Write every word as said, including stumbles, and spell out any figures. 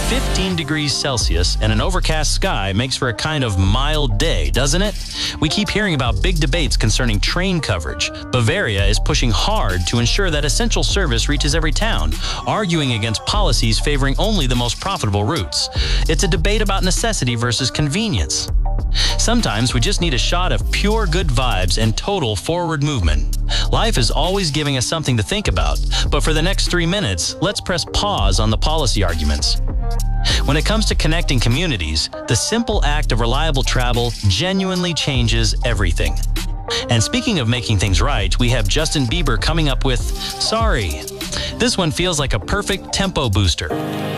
fifteen degrees Celsius and an overcast sky makes for a kind of mild day, doesn't it? We keep hearing about big debates concerning train coverage. Bavaria is pushing hard to ensure that essential service reaches every town, arguing against policies favoring only the most profitable routes. It's a debate about necessity versus convenience. Sometimes we just need a shot of pure good vibes and total forward movement. Life is always giving us something to think about, but for the next three minutes, let's press pause on the policy arguments. When it comes to connecting communities, the simple act of reliable travel genuinely changes everything. And speaking of making things right, we have Justin Bieber coming up with Sorry. This one feels like a perfect tempo booster.